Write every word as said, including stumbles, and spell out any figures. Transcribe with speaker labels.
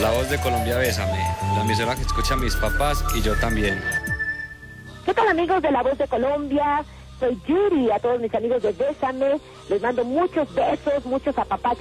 Speaker 1: La Voz de Colombia, Bésame, la emisora que escuchan mis papás y yo también.
Speaker 2: ¿Qué tal, amigos de La Voz de Colombia? Soy Yuri, a todos mis amigos de Bésame, les mando muchos besos, muchos apapachos.